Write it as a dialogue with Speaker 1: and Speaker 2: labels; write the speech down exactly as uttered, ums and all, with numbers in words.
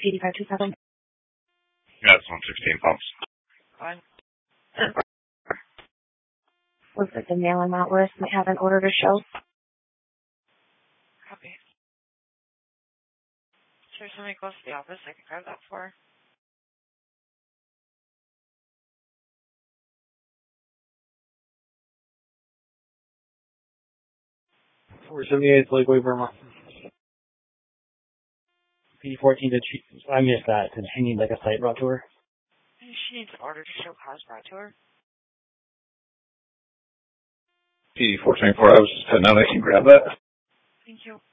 Speaker 1: P D five two seven.
Speaker 2: Yeah, it's one sixteen pumps.
Speaker 3: Fine.
Speaker 1: Looks like the mailing out list might have an order to show.
Speaker 3: Copy. Is there somebody close to the office I can grab that for?
Speaker 4: four seventy-eight Lakeway, Vermont. P fourteen to Chief. I missed that. Did she need like a site brought to her?
Speaker 3: She needs an order to show cause brought to her.
Speaker 2: P four twenty-four, I was just heading out. I can grab that.
Speaker 3: Thank you.